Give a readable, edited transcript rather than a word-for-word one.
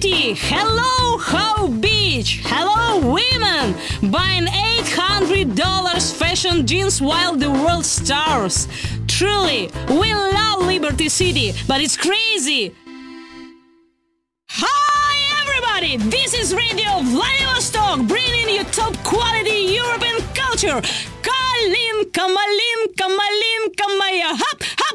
City! Hello, How Beach! Hello, women! Buying $800 fashion jeans while the world starves. Truly, we love Liberty City, but it's crazy! Hi, everybody! This is Radio Vladivostok, bringing you top quality European culture. Kalinka, Malinka, Malinka, Maya, hop, hop!